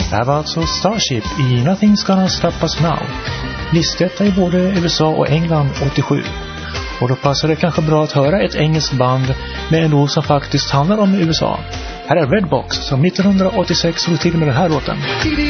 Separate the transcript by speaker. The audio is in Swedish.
Speaker 1: Det här var alltså Starship i Nothing's Gonna Stop Us Now. Listetta i både USA och England 87. Och då passar det kanske bra att höra ett engelskt band med en låt som faktiskt handlar om USA. Här är Redbox som 1986 slog till med den här låten.